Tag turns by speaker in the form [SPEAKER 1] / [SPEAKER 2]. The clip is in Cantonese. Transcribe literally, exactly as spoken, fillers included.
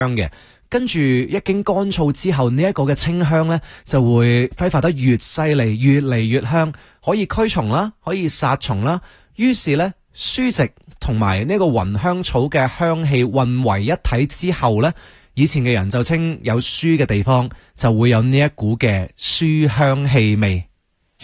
[SPEAKER 1] 嘅。跟住一經乾燥之後，呢、這、一個嘅清香呢就會揮發得越犀利，越嚟越香，可以驅蟲啦，可以殺蟲啦。於是呢，書籍同埋呢個雲香草嘅香氣混為一體之後呢，以前嘅人就稱有書嘅地方就會有呢一股嘅書香氣味。